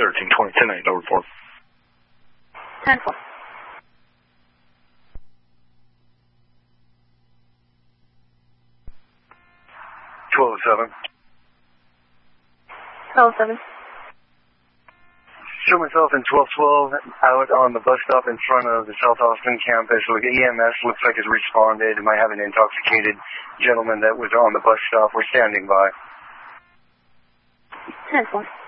1320, 10-8, over 4. 10-4. 1207. 12-7. Show myself in 1212 out on the bus stop in front of the South Austin campus. EMS looks like it's responded. Might have an intoxicated gentleman that was on the bus stop. We're standing by. 10-4.